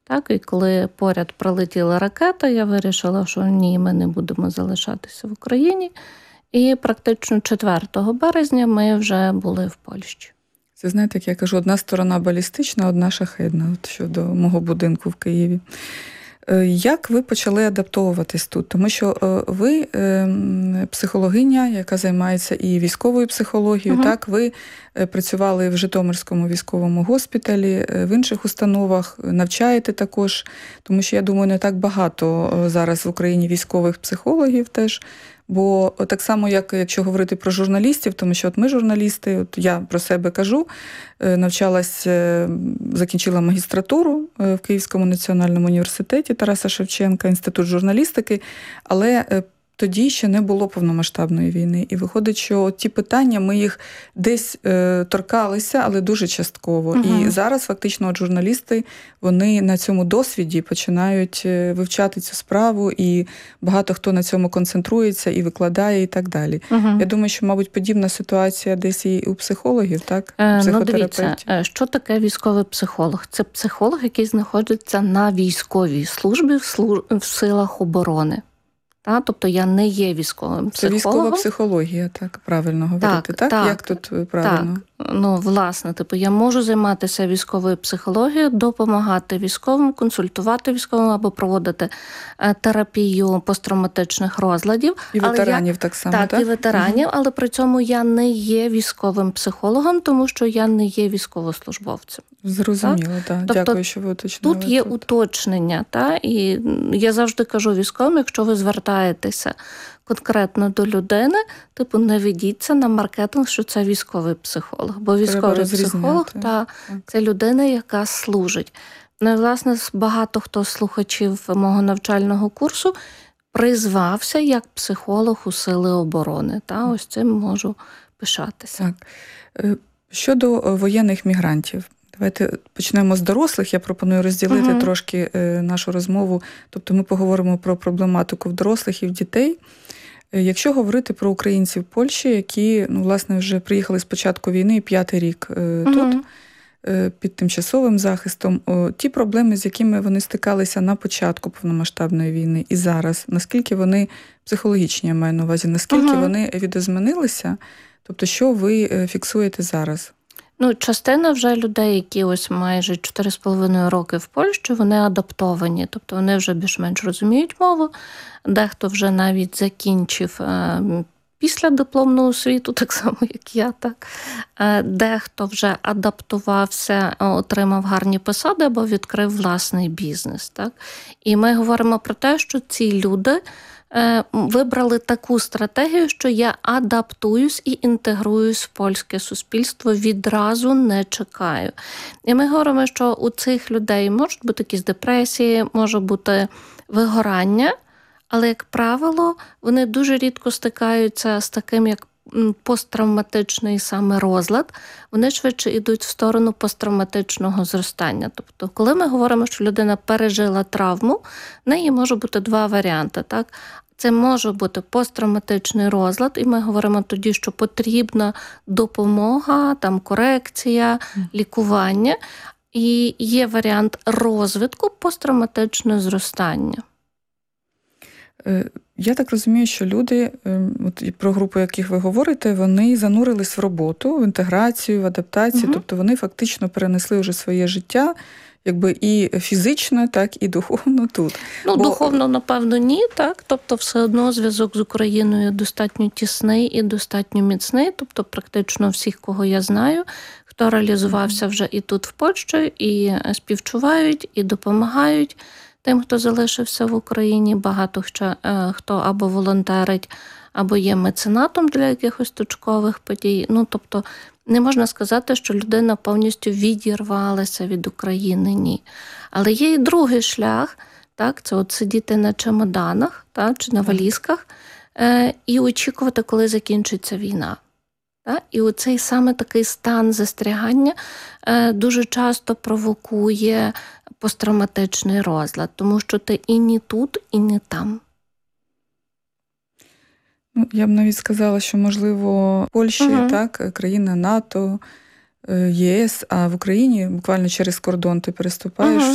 Так, і коли поряд прилетіла ракета, я вирішила, що ні, ми не будемо залишатися в Україні. І практично 4 березня ми вже були в Польщі. Це, знаєте, як я кажу, одна сторона балістична, одна шахедна, от щодо мого будинку в Києві. Як ви почали адаптовуватись тут? Тому що ви психологиня, яка займається і військовою психологією, так? Ви працювали в Житомирському військовому госпіталі, в інших установах, навчаєте також, тому що, я думаю, не так багато зараз в Україні військових психологів теж. Бо так само, як якщо говорити про журналістів, тому що от ми журналісти, от я про себе кажу, навчалась, закінчила магістратуру в Київському національному університеті Тараса Шевченка, інститут журналістики, але тоді ще не було повномасштабної війни. І виходить, що ті питання, ми їх десь торкалися, але дуже частково. І зараз фактично от журналісти, вони на цьому досвіді починають вивчати цю справу, і багато хто на цьому концентрується і викладає, і так далі. Я думаю, що, мабуть, подібна ситуація десь і у психологів, так? Психотерапевтів. Дивіться, що таке військовий психолог? Це психолог, який знаходиться на військовій службі в силах оборони. Тобто я не є військовим психологом. Це військова психологія, так, правильно говорити, так? Як тут правильно? Так, власне, я можу займатися військовою психологією, допомагати військовим, консультувати військовим або проводити терапію посттравматичних розладів. І ветеранів так само, так? Так, і ветеранів, але при цьому я не є військовим психологом, тому що я не є військовослужбовцем. Зрозуміло, так. Тобто, дякую, що ви уточнили. Тут є уточнення, і я завжди кажу військовим, якщо ви звертаєтеся конкретно до людини, не ведіться на маркетинг, що це військовий психолог. Бо військовий психолог – це людина, яка служить. Власне, багато хто з слухачів мого навчального курсу призвався як психолог у Сили оборони. Ось цим можу пишатися. Так. Щодо воєнних мігрантів. Давайте почнемо з дорослих. Я пропоную розділити трошки нашу розмову. Тобто ми поговоримо про проблематику в дорослих і в дітей. Якщо говорити про українців в Польщі, які, власне, вже приїхали з початку війни, 5-й рік тут, під тимчасовим захистом, ті проблеми, з якими вони стикалися на початку повномасштабної війни і зараз, наскільки вони психологічні, я маю на увазі, наскільки вони відозмінилися, тобто що ви фіксуєте зараз? Частина вже людей, які ось майже 4,5 роки в Польщі, вони адаптовані, тобто вони вже більш-менш розуміють мову, дехто вже навіть закінчив післядипломну освіту, так само, як я, так. Дехто вже адаптувався, отримав гарні посади або відкрив власний бізнес, так. І ми говоримо про те, що ці люди вибрали таку стратегію, що я адаптуюсь і інтегруюсь в польське суспільство, відразу не чекаю. І ми говоримо, що у цих людей можуть бути якісь депресії, може бути вигорання, але, як правило, вони дуже рідко стикаються з таким, як посттравматичний саме розлад, вони швидше йдуть в сторону посттравматичного зростання. Тобто, коли ми говоримо, що людина пережила травму, в неї може бути 2 варіанти, так? Це може бути посттравматичний розлад, і ми говоримо тоді, що потрібна допомога, корекція, лікування. І є варіант розвитку посттравматичного зростання. Я так розумію, що люди, про групу, яких ви говорите, вони занурились в роботу, в інтеграцію, в адаптацію, тобто вони фактично перенесли вже своє життя, і фізично, так, і духовно тут. Духовно, напевно, ні, так. Тобто все одно зв'язок з Україною достатньо тісний і достатньо міцний. Тобто практично всіх, кого я знаю, хто реалізувався вже і тут в Польщі, і співчувають, і допомагають тим, хто залишився в Україні. Багато хто або волонтерить, або є меценатом для якихось точкових подій. Тобто не можна сказати, що людина повністю відірвалася від України, ні. Але є і другий шлях, так, це сидіти на чемоданах, так, чи на валізках, і очікувати, коли закінчиться війна. Так? І оцей саме такий стан застрягання дуже часто провокує посттравматичний розлад, тому що ти і не тут, і не там. Я б навіть сказала, що, можливо, в Польщі, так, країна НАТО, ЄС, а в Україні буквально через кордон ти переступаєш